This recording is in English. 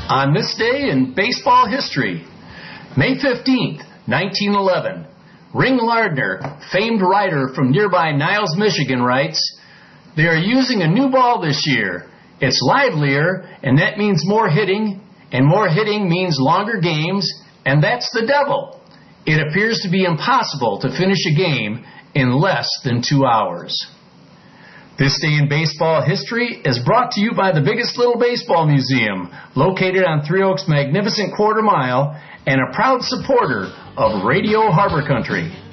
On this day in baseball history, May 15th, 1911, Ring Lardner, famed writer from nearby Niles, Michigan, writes, "They are using a new ball this year. It's livelier, and that means more hitting, and more hitting means longer games, and that's the devil. It appears to be impossible to finish a game in less than 2 hours." This Day in Baseball History is brought to you by the Biggest Little Baseball Museum, located on Three Oaks' magnificent quarter mile, and a proud supporter of Radio Harbor Country.